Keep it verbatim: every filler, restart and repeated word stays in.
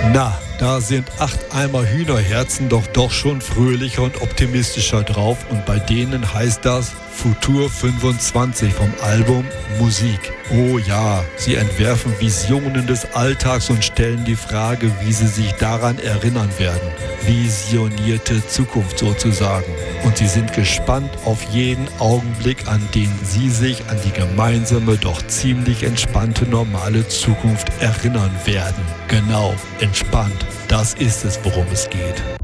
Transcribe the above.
Na, da sind acht Eimer Hühnerherzen doch doch schon fröhlicher und optimistischer drauf und bei denen heißt das Futur fünfundzwanzig vom Album Musik. Oh ja, sie entwerfen Visionen des Alltags und stellen die Frage, wie sie sich daran erinnern werden. Visionierte Zukunft sozusagen. Und sie sind gespannt auf jeden Augenblick, an den sie sich an die gemeinsame, doch ziemlich entspannte normale Zukunft erinnern werden. Genau, entspannt. Das ist es, worum es geht.